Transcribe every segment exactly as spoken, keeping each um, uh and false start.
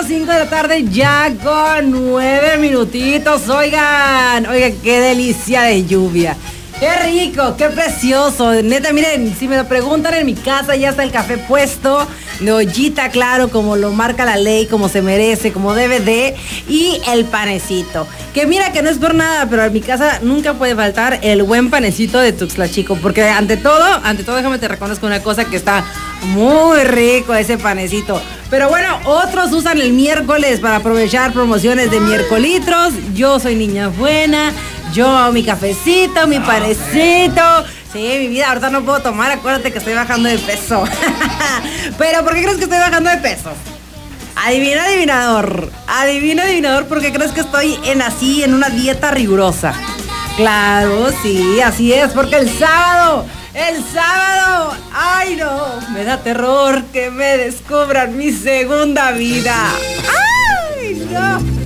cinco de la tarde ya con nueve minutitos. Oigan, oigan, qué delicia de lluvia. Qué rico, qué precioso. Neta, miren, si me lo preguntan, en mi casa ya está el café puesto, de ollita, claro, como lo marca la ley, como se merece, como debe de, y el panecito. Que mira que no es por nada, pero en mi casa nunca puede faltar el buen panecito de Tuxtla Chico, porque ante todo, ante todo déjame te reconozco una cosa, que está muy rico ese panecito. Pero bueno, otros usan el miércoles para aprovechar promociones de miércolitros. Yo soy niña buena. Yo, mi cafecito, mi panecito. Sí, mi vida, ahorita no puedo tomar, acuérdate que estoy bajando de peso. Pero, ¿por qué crees que estoy bajando de peso? Adivina, adivinador. Adivina, adivinador, ¿por qué crees que estoy en así, en una dieta rigurosa? Claro, sí, así es, porque el sábado, el sábado, ay no, me da terror que me descubran mi segunda vida. ¡Ay, no!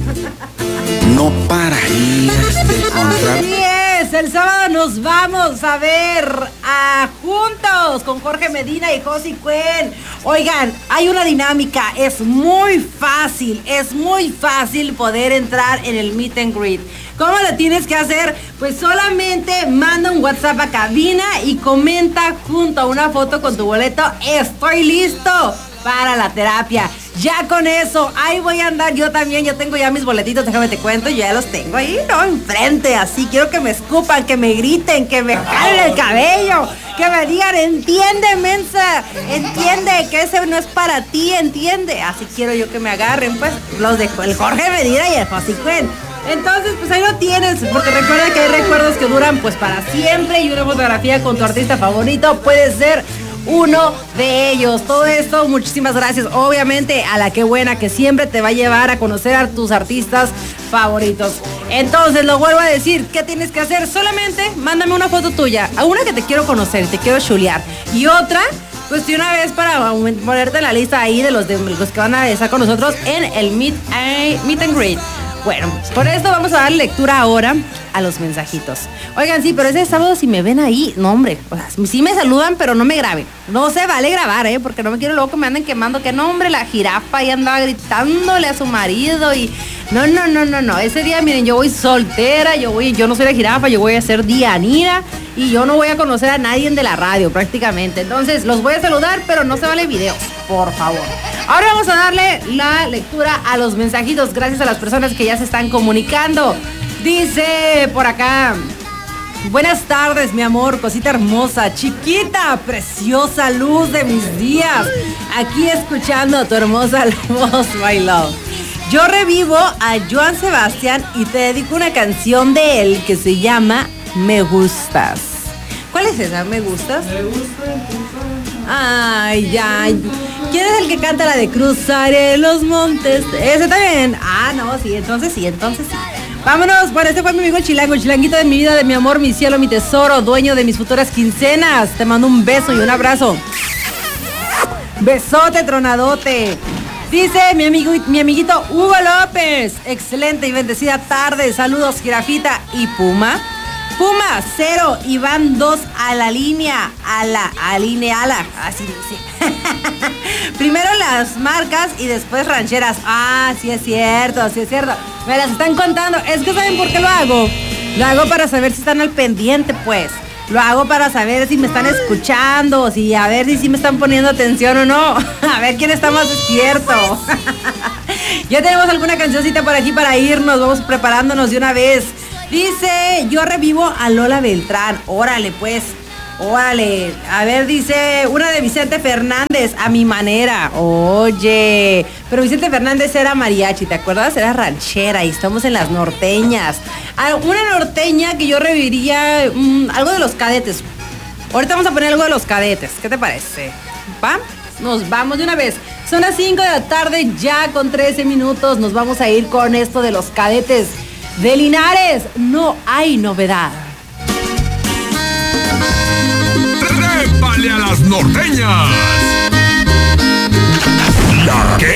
No pararías de encontrar. Así es, el sábado nos vamos a ver a juntos con Jorge Medina y Josie Cuen. Oigan, hay una dinámica, es muy fácil, es muy fácil poder entrar en el meet and greet. ¿Cómo lo tienes que hacer? Pues solamente manda un WhatsApp a cabina y comenta junto a una foto con tu boleto: estoy listo para la terapia. Ya con eso, ahí voy a andar yo también. Yo tengo ya mis boletitos, déjame te cuento, yo ya los tengo ahí, no, enfrente, así. Quiero que me escupan, que me griten, que me jalen el cabello, que me digan: entiende, mensa, entiende que ese no es para ti, entiende. Así quiero yo que me agarren, pues, los de el Jorge Medina y el Josie Cuen. Entonces, pues ahí lo tienes, porque recuerda que hay recuerdos que duran pues para siempre, y una fotografía con tu artista favorito puede ser uno de ellos. Todo esto, muchísimas gracias obviamente a la Qué Buena, que siempre te va a llevar a conocer a tus artistas favoritos. Entonces, lo vuelvo a decir, ¿qué tienes que hacer? Solamente mándame una foto tuya, a una que te quiero conocer, te quiero chulear, y otra pues de una vez para ponerte en la lista ahí de los, de los que van a estar con nosotros en el Meet, eh, meet and Greet. Bueno, por esto vamos a dar lectura ahora a los mensajitos. Oigan, sí, pero ese sábado si me ven ahí, no hombre, o sea, sí me saludan, pero no me graben. No se vale grabar, ¿eh? Porque no me quiero luego que me anden quemando, que no, hombre, la jirafa ahí andaba gritándole a su marido y... No, no, no, no, no. Ese día, miren, yo voy soltera, yo voy, yo no soy la jirafa, yo voy a ser Dianira y yo no voy a conocer a nadie de la radio prácticamente. Entonces, los voy a saludar, pero no se vale videos, por favor. Ahora vamos a darle la lectura a los mensajitos, gracias a las personas que ya se están comunicando. Dice por acá: buenas tardes, mi amor, cosita hermosa, chiquita, preciosa luz de mis días. Aquí escuchando tu hermosa voz, my love. Yo revivo a Joan Sebastián y te dedico una canción de él que se llama Me Gustas. ¿Cuál es esa? ¿Me Gustas? Me gusta. Ay, ya. ¿Quién es el que canta la de Cruzaré los montes? ¿Ese también? Ah, no, sí, entonces sí, entonces sí. Vámonos, bueno, este fue mi amigo Chilango, chilanguito de mi vida, de mi amor, mi cielo, mi tesoro, dueño de mis futuras quincenas. Te mando un beso y un abrazo. Besote tronadote. Dice mi amigo, mi amiguito Hugo López: excelente y bendecida tarde. Saludos, Jirafita y Puma. Puma, cero, y van dos a la línea, a la, alineala, así dice. Primero las marcas y después rancheras. Ah, sí es cierto, sí es cierto. Me las están contando. Es que ¿saben por qué lo hago? Lo hago para saber si están al pendiente, pues. Lo hago para saber si me están escuchando, si a ver si, si me están poniendo atención o no. A ver quién está más despierto. Ya tenemos alguna cancioncita por aquí para irnos. Vamos preparándonos de una vez. Dice: yo revivo a Lola Beltrán. Órale, pues. Órale. A ver, dice una de Vicente Fernández, A Mi Manera. Oye, pero Vicente Fernández era mariachi, ¿te acuerdas? Era ranchera y estamos en las norteñas. Una norteña que yo reviviría, mmm, algo de los Cadetes. Ahorita vamos a poner algo de los Cadetes. ¿Qué te parece? ¿Va? Nos vamos de una vez. Son las cinco de la tarde, ya con trece minutos. Nos vamos a ir con esto de los Cadetes de Linares. No hay novedad. ¡Trépale a las norteñas! La que